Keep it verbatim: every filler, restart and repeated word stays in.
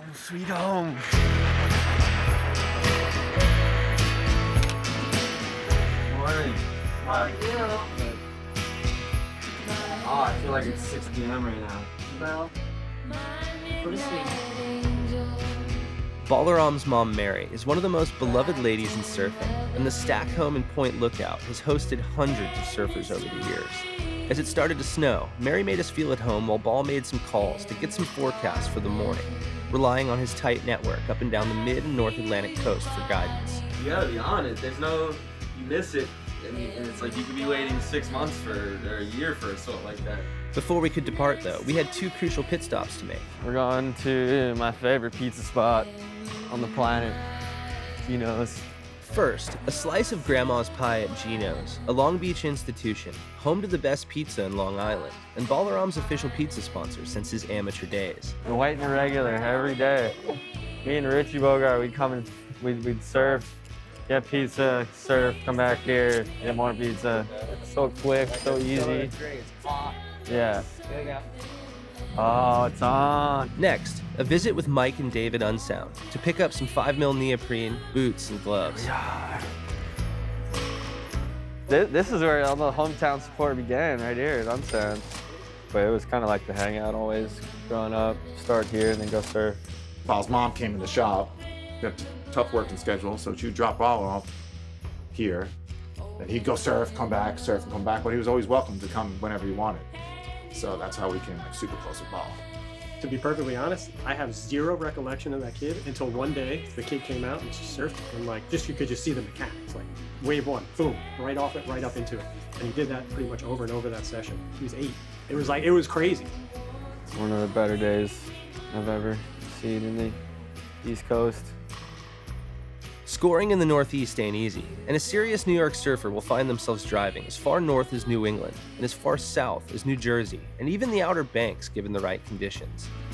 Sweet home. Morning. How are you? Oh, I feel like it's six p.m. right now. Well, pretty sweet. Balaram's mom, Mary, is one of the most beloved ladies in surfing, and the Stack home in Point Lookout has hosted hundreds of surfers over the years. As it started to snow, Mary made us feel at home while Ball made some calls to get some forecasts for the morning, relying on his tight network up and down the mid and North Atlantic coast for guidance. You gotta be honest, there's no, you miss it, and and it's like you could be waiting six months for, or a year for a salt like that. Before we could depart, though, we had two crucial pit stops to make. We're going to my favorite pizza spot on the planet, Gino's. First, a slice of Grandma's Pie at Gino's, a Long Beach institution, home to the best pizza in Long Island, and Balaram's official pizza sponsor since his amateur days. The white and the regular every day. Me and Richie Bogart, we'd come and we'd, we'd surf, get pizza, surf, come back here, get more pizza. So quick, so easy. Yeah. Oh, it's on. Next, a visit with Mike and David Unsound to pick up some five mil neoprene, boots, and gloves. This, this is where all the hometown support began, right here at Unsound. But it was kind of like the hangout always, growing up, start here and then go surf. Paul's mom came in the shop, got a tough working schedule, so she'd drop Paul off here. Then he'd go surf, come back, surf, and come back, but he was always welcome to come whenever he wanted. So that's how we became like super close with Paul. To be perfectly honest, I have zero recollection of that kid until one day the kid came out and just surfed, and like just you could just see the mechanics, like wave one, boom, right off it, right up into it, and he did that pretty much over and over that session. He was eight. It was like it was crazy. It's one of the better days I've ever seen in the East Coast. Scoring in the Northeast ain't easy, and a serious New York surfer will find themselves driving as far north as New England and as far south as New Jersey, and even the Outer Banks given the right conditions.